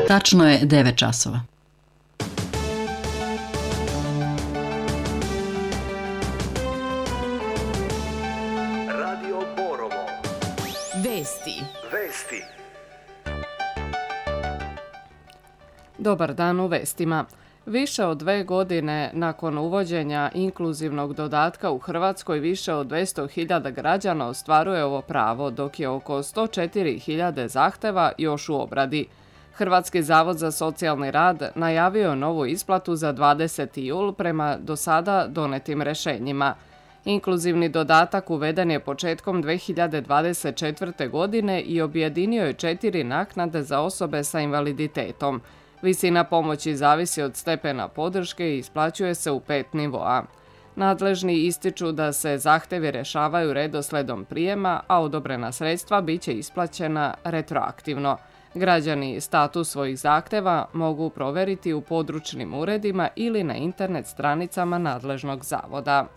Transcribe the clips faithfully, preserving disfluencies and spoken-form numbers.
Tačno je devet časova. Radio Borovo. Vesti. Vesti. Dobar dan u vestima. Više od dve godine nakon uvođenja inkluzivnog dodatka u Hrvatskoj više od dvjesto hiljada građana ostvaruje ovo pravo, dok je oko sto četiri hiljade zahteva još u obradi. Hrvatski zavod za socijalni rad najavio novu isplatu za dvadeseti jul prema do sada donetim rješenjima. Inkluzivni dodatak uveden je početkom dvije hiljade dvadeset četvrte. godine i objedinio je četiri naknade za osobe sa invaliditetom. Visina pomoći zavisi od stepena podrške i isplaćuje se u pet nivoa. Nadležni ističu da se zahtjevi rješavaju redosledom prijema, a odobrena sredstva bit će isplaćena retroaktivno. Građani status svojih zahtjeva mogu provjeriti u područnim uredima ili na internet stranicama nadležnog zavoda.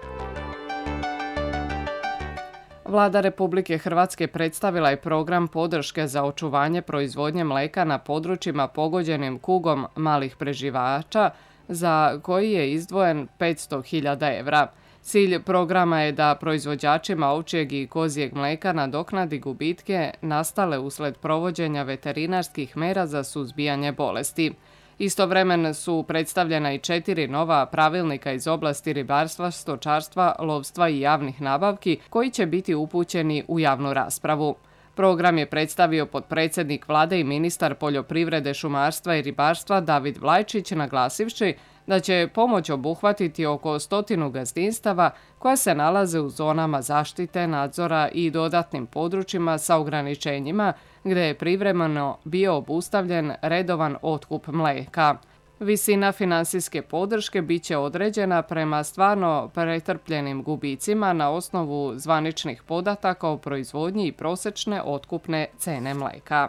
Vlada Republike Hrvatske predstavila je program podrške za očuvanje proizvodnje mlijeka na područjima pogođenim kugom malih preživača, za koji je izdvojen petsto hiljada evra. Cilj programa je da proizvođačima ovčjeg i kozjeg mlijeka nadoknadi gubitke nastale uslijed provođenja veterinarskih mjera za suzbijanje bolesti. Istovremeno su predstavljena i četiri nova pravilnika iz oblasti ribarstva, stočarstva, lovstva i javnih nabavki koji će biti upućeni u javnu raspravu. Program je predstavio potpredsjednik Vlade i ministar poljoprivrede, šumarstva i ribarstva David Vlajčić, naglasivši da će pomoć obuhvatiti oko stotinu gazdinstava koja se nalaze u zonama zaštite, nadzora i dodatnim područjima sa ograničenjima gdje je privremeno bio obustavljen redovan otkup mlijeka. Visina financijske podrške bit će određena prema stvarno pretrpljenim gubicima na osnovu zvaničnih podataka o proizvodnji i prosječne otkupne cijene mlijeka.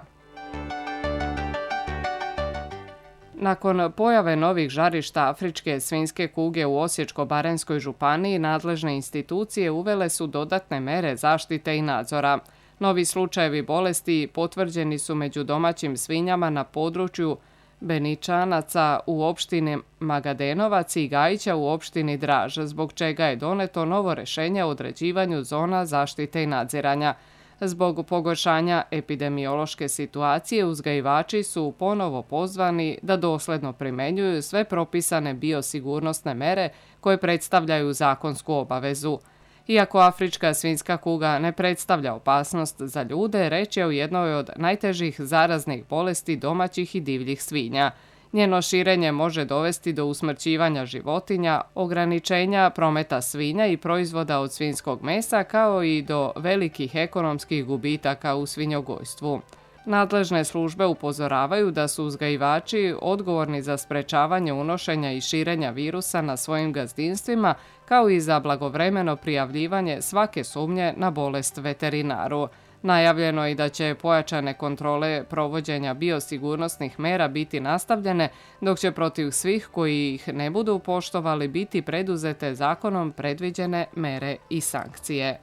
Nakon pojave novih žarišta afričke svinjske kuge u Osječko-baranjskoj županiji, nadležne institucije uvele su dodatne mere zaštite i nadzora. Novi slučajevi bolesti potvrđeni su među domaćim svinjama na području Beničanaca u opštini Magadenovac i Gajića u opštini Draž, zbog čega je doneto novo rješenje o određivanju zona zaštite i nadziranja. Zbog pogoršanja epidemiološke situacije, uzgajivači su ponovo pozvani da dosljedno primjenjuju sve propisane biosigurnosne mere koje predstavljaju zakonsku obavezu. Iako afrička svinjska kuga ne predstavlja opasnost za ljude, reč je o jednoj od najtežih zaraznih bolesti domaćih i divljih svinja. Njeno širenje može dovesti do usmrćivanja životinja, ograničenja prometa svinja i proizvoda od svinjskog mesa, kao i do velikih ekonomskih gubitaka u svinjogojstvu. Nadležne službe upozoravaju da su uzgajivači odgovorni za sprečavanje unošenja i širenja virusa na svojim gazdinstvima, kao i za blagovremeno prijavljivanje svake sumnje na bolest veterinaru. Najavljeno je da će pojačane kontrole provođenja biosigurnosnih mera biti nastavljene, dok će protiv svih koji ih ne budu poštovali biti preduzete zakonom predviđene mere i sankcije.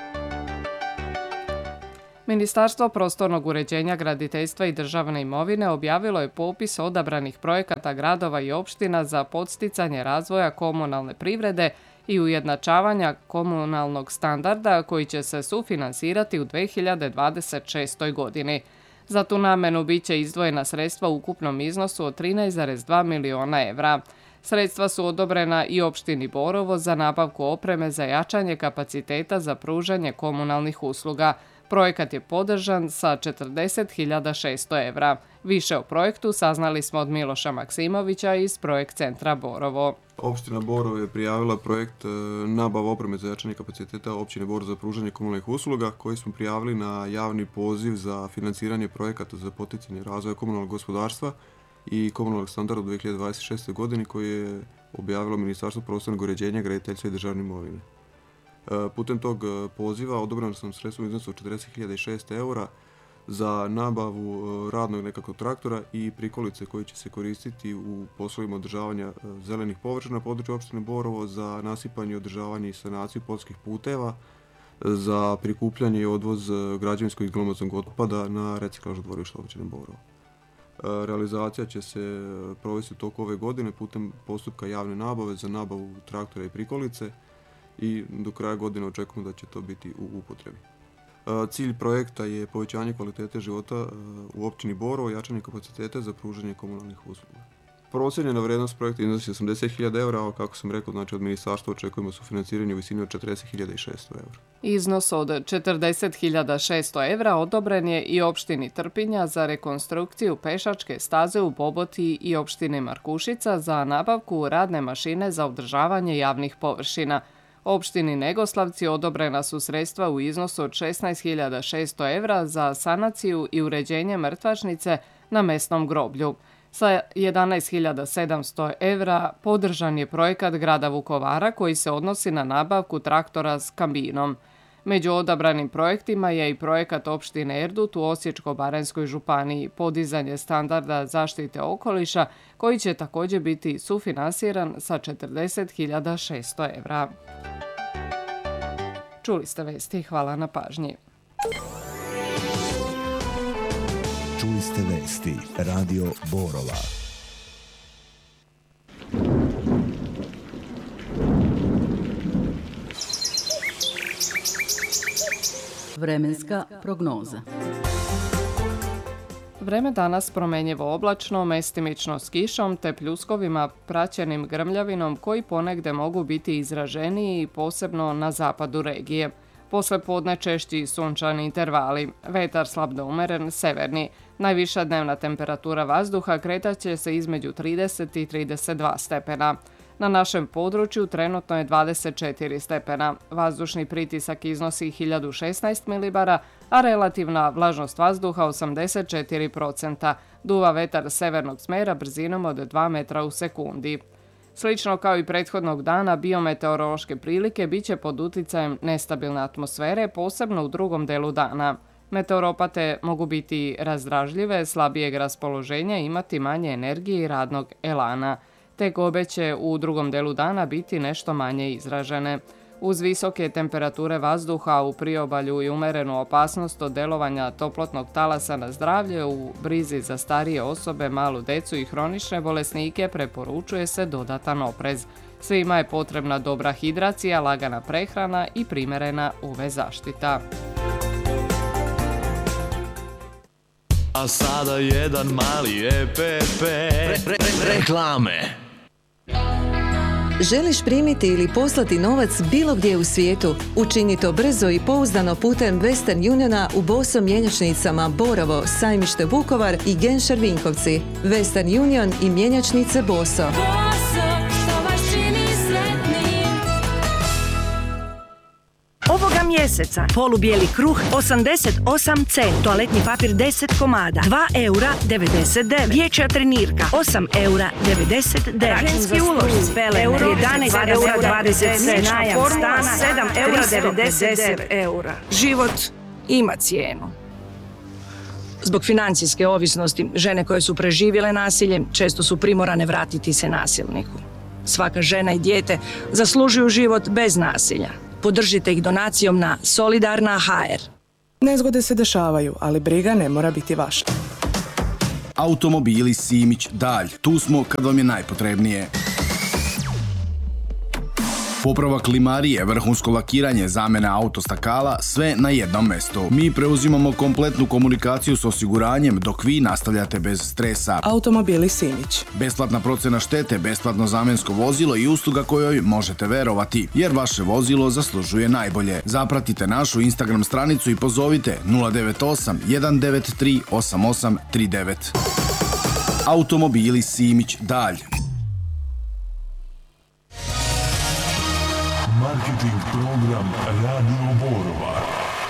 Ministarstvo prostornog uređenja, graditeljstva i državne imovine objavilo je popis odabranih projekata gradova i opština za podsticanje razvoja komunalne privrede i ujednačavanja komunalnog standarda koji će se sufinansirati u dvije hiljade dvadeset šestoj. godini. Za tu namenu bit će izdvojena sredstva u ukupnom iznosu od trinaest zarez dva miliona evra. Sredstva su odobrena i opštini Borovo za nabavku opreme za jačanje kapaciteta za pružanje komunalnih usluga. Projekat je podržan sa četrdeset hiljada šesto evra. Više o projektu saznali smo od Miloša Maksimovića iz Projekt centra Borovo. Opština Borovo je prijavila projekt nabava opreme za jačanje kapaciteta općine Borovo za pružanje komunalnih usluga, koji smo prijavili na javni poziv za financiranje projekata za poticanje razvoja komunalnog gospodarstva i komunalnog standarda u dvije hiljade dvadeset šestoj. godini, koji je objavilo Ministarstvo prostornog uređenja, graditeljstva i državne imovine. Putem tog poziva odobreno sam sredstvo u iznosu od četrdeset hiljada šesto eura za nabavu radnog nekakvog traktora i prikolice koji će se koristiti u poslovima održavanja zelenih površina na području opštine Borovo, za nasipanje, održavanje i sanaciju poljskih puteva, za prikupljanje i odvoz građevinskog i glomaznog otpada na reciklažno dvorište općine Borovo. Realizacija će se provesti u toku ove godine putem postupka javne nabave za nabavu traktora i prikolice i do kraja godine očekujemo da će to biti u upotrebi. Cilj projekta je povećanje kvalitete života u općini Borovo, jačanje kapaciteta za pružanje komunalnih usluga. Procijenjena vrijednost projekta iznosi osamdeset hiljada eura, a kako sam rekao, znači od ministarstva očekujemo sufinanciranje u visini od četrdeset hiljada šesto eura. Iznos od četrdeset hiljada šesto eura odobren je i opštini Trpinja za rekonstrukciju pešačke staze u Boboti i opštini Markušica za nabavku radne mašine za održavanje javnih površina. Opštini Negoslavci odobrena su sredstva u iznosu od šesnaest hiljada šesto eura za sanaciju i uređenje mrtvačnice na mesnom groblju. Sa jedanaest hiljada sedamsto eura podržan je projekat grada Vukovara koji se odnosi na nabavku traktora s kambinom. Među odabranim projektima je i projekat opštine Erdut u Osječko-baranjskoj županiji, podizanje standarda zaštite okoliša koji će također biti sufinansiran sa četrdeset hiljada šesto eura. Čuli ste vesti, hvala na pažnji. Čuli ste vesti, Radio Borova. Vremenska prognoza. Vreme danas promenjivo oblačno, mestimično s kišom te pljuskovima praćenim grmljavinom koji ponegde mogu biti izraženiji, posebno na zapadu regije. Posle podne češći sunčani intervali, vetar slab do umeren, severni. Najviša dnevna temperatura vazduha kretaće se između trideset i trideset dva stepena. Na našem području trenutno je dvadeset četiri stepena. Vazdušni pritisak iznosi hiljadu šesnaest milibara, a relativna vlažnost vazduha osamdeset četiri procenta. Duva vetar severnog smera brzinom od dva metra u sekundi. Slično kao i prethodnog dana, biometeorološke prilike bit će pod uticajem nestabilne atmosfere, posebno u drugom delu dana. Meteoropate mogu biti razdražljive, slabijeg raspoloženja i imati manje energije i radnog elana. Tegobe će u drugom delu dana biti nešto manje izražene. Uz visoke temperature vazduha u priobalju i umerenu opasnost od delovanja toplotnog talasa na zdravlje, u brizi za starije osobe, malu decu i hronične bolesnike preporučuje se dodatan oprez. Svima je potrebna dobra hidracija, lagana prehrana i primerena U V zaštita. A sada jedan mali E P P. Re, re, re, reklame. Želiš primiti ili poslati novac bilo gdje u svijetu? Učini to brzo i pouzdano putem Western Uniona u Boso mjenjačnicama Borovo, Sajmište Vukovar i Genšar Vinkovci. Western Union i mjenjačnice Boso. Ovoga mjeseca polubijeli kruh osamdeset osam centi, toaletni papir deset komada, dva eura devedeset devet, dječja trenirka osam eura devedeset devet, ženski ulošci euro jedanaest eura dvadeset centi, najam stana sedam eura devedeset devet eura. Život ima cijenu. Zbog financijske ovisnosti, žene koje su preživjele nasilje često su primorane vratiti se nasilniku. Svaka žena i dijete zaslužuju život bez nasilja. Podržite ih donacijom na Solidarna точка ха ер. Nezgode se dešavaju, ali briga ne mora biti vaša. Automobili Simić Dalj. Tu smo kad vam je najpotrebnije. Popravak klimarije, vrhunsko lakiranje, zamjena autostakala, sve na jednom mjestu. Mi preuzimamo kompletnu komunikaciju s osiguranjem dok vi nastavljate bez stresa. Automobili Simić. Besplatna procjena štete, besplatno zamjensko vozilo i usluga kojoj možete verovati, jer vaše vozilo zaslužuje najbolje. Zapratite našu Instagram stranicu i pozovite nula devet osam jedan devet tri osam osam tri devet. Automobili Simić Dalj. Marketing program Radio Borova.